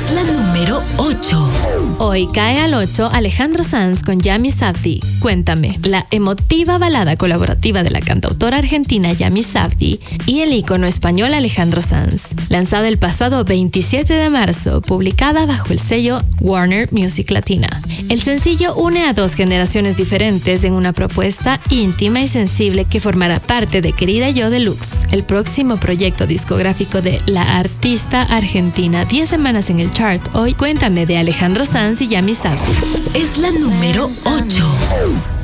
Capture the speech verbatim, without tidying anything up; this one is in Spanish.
Es la número ocho. Hoy cae al ocho Alejandro Sanz con Yami Sabdi. Cuéntame, la emotiva balada colaborativa de la cantautora argentina Yami Sabdi y el ícono español Alejandro Sanz, lanzada el pasado veintisiete de marzo, publicada bajo el sello Warner Music Latina. El sencillo une a dos generaciones diferentes en una propuesta íntima y sensible que formará parte de Querida Yo Deluxe, el próximo proyecto discográfico de la artista argentina. diez semanas en el chart. Hoy, Cuéntame de Alejandro Sanz y Yami Sabdi. Es la número ocho.